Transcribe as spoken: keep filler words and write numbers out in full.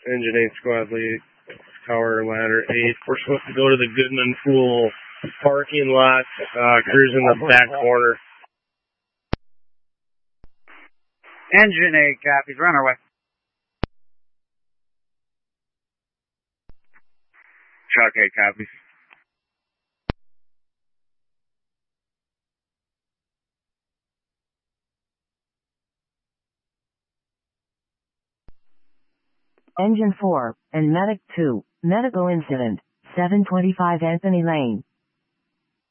Engine eight squad lead, tower ladder eight. We're supposed to go to the Goodman Pool parking lot, uh, cruising the back corner. Engine eight copies, run our way. Chuck eight copies. Engine four, and Medic two, medical incident, seven twenty-five Anthony Lane.